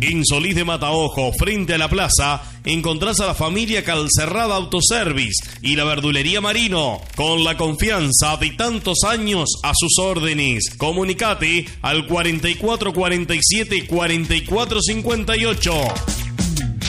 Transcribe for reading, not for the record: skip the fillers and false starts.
En Solís de Mataojo, frente a la plaza, encontrás a la familia Calcerrada Autoservice y la verdulería Marino, con la confianza de tantos años a sus órdenes. Comunicate al 4447 4458.